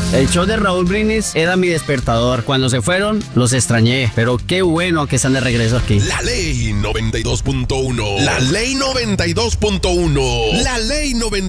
El show de Raúl Brindis era mi despertador. Cuando se fueron, los extrañé. Pero qué bueno que están de regreso aquí. La Ley 92.1. La Ley 92.1. La Ley 92.